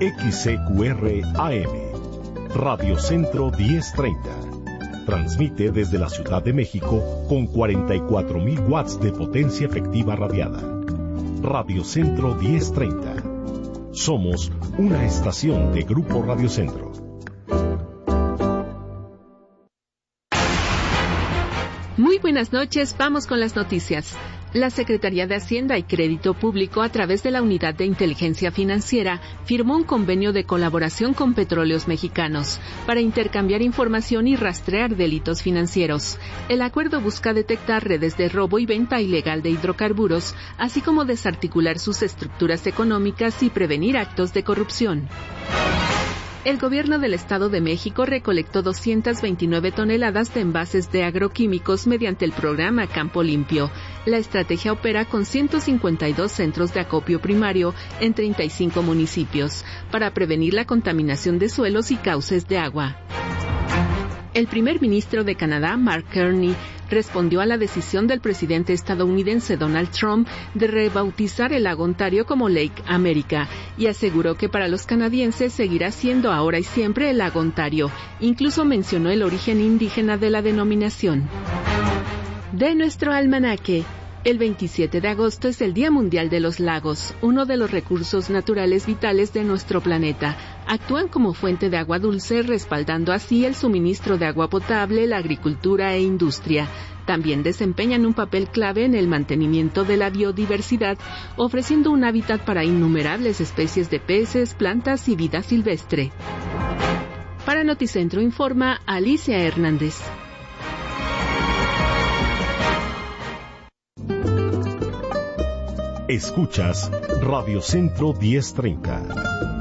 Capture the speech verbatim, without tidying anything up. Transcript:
X C Q R A M, Radio Centro diez treinta. Transmite desde la Ciudad de México con cuarenta y cuatro mil watts de potencia efectiva radiada. Radio Centro diez treinta. Somos una estación de Grupo Radio Centro. Muy buenas noches, vamos con las noticias. La Secretaría de Hacienda y Crédito Público, a través de la Unidad de Inteligencia Financiera, firmó un convenio de colaboración con Petróleos Mexicanos para intercambiar información y rastrear delitos financieros. El acuerdo busca detectar redes de robo y venta ilegal de hidrocarburos, así como desarticular sus estructuras económicas y prevenir actos de corrupción. El gobierno del Estado de México recolectó doscientas veintinueve toneladas de envases de agroquímicos mediante el programa Campo Limpio. La estrategia opera con ciento cincuenta y dos centros de acopio primario en treinta y cinco municipios para prevenir la contaminación de suelos y cauces de agua. El primer ministro de Canadá, Mark Carney, respondió a la decisión del presidente estadounidense Donald Trump de rebautizar el lago Ontario como Lake America y aseguró que para los canadienses seguirá siendo ahora y siempre el lago Ontario. Incluso mencionó el origen indígena de la denominación. De nuestro almanaque. El veintisiete de agosto es el Día Mundial de los Lagos, uno de los recursos naturales vitales de nuestro planeta. Actúan como fuente de agua dulce, respaldando así el suministro de agua potable, la agricultura e industria. También desempeñan un papel clave en el mantenimiento de la biodiversidad, ofreciendo un hábitat para innumerables especies de peces, plantas y vida silvestre. Para Noticentro informa Alicia Hernández. Escuchas Radio Centro diez treinta.